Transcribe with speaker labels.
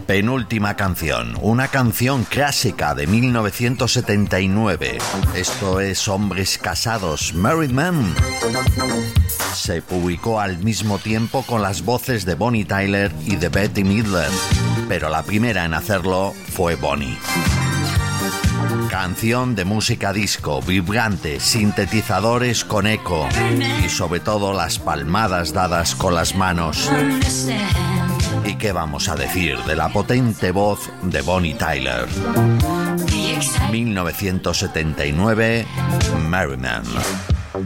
Speaker 1: Penúltima canción, una canción clásica de 1979. Esto es Hombres Casados, Married Men. Se publicó al mismo tiempo con las voces de Bonnie Tyler y de Bette Midler, pero la primera en hacerlo fue Bonnie. Canción de música disco, vibrante, sintetizadores con eco y sobre todo las palmadas dadas con las manos. ¿Y qué vamos a decir de la potente voz de Bonnie Tyler? 1979, Married Men.